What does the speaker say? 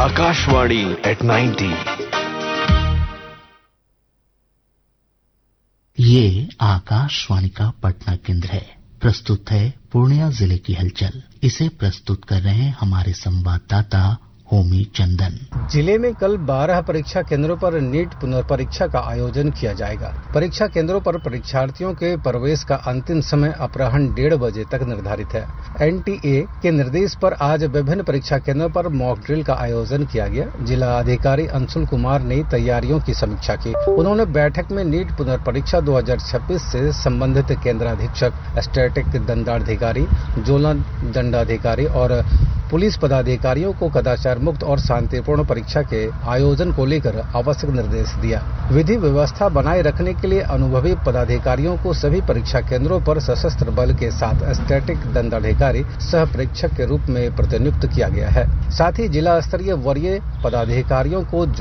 Akashvani at 90. ये आकाशवाणी का पटना केंद्र है। प्रस्तुत है पूर्णिया जिले की हलचल। इसे प्रस्तुत कर रहे हैं हमारे संवाददाता होमी चंदन। जिले में कल 12 परीक्षा केंद्रों पर नीट पुनर्परीक्षा का आयोजन किया जाएगा। परीक्षा केंद्रों पर परीक्षार्थियों के प्रवेश का अंतिम समय अपराह्न 1:30 बजे तक निर्धारित है। एनटीए के निर्देश पर आज विभिन्न परीक्षा केंद्रों पर मॉक ड्रिल का आयोजन किया गया। जिला अधिकारी अंशुल कुमार ने तैयारियों की समीक्षा की। उन्होंने बैठक में नीट पुनर्परीक्षा 2026 से संबंधित केंद्राधीक्षक, स्टैटिक दंडाधिकारी, जोनल दंडाधिकारी और पुलिस पदाधिकारियों को कदाचार मुक्त और शांतिपूर्ण परीक्षा के आयोजन को लेकर आवश्यक निर्देश दिया। विधि व्यवस्था बनाए रखने के लिए अनुभवी पदाधिकारियों को सभी परीक्षा केंद्रों पर सशस्त्र बल के साथ स्टैटिक दंडाधिकारी सह परीक्षक के रूप में प्रतिनियुक्त किया गया है। साथ ही जिला स्तरीय वरीय पदाधिकारियों को